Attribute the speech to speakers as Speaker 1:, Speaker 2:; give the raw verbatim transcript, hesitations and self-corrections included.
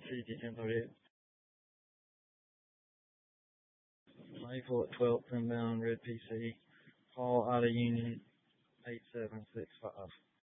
Speaker 1: C degenerated. Rifle at twelfth inbound, red P C. Paul out of Union, eight seven six five.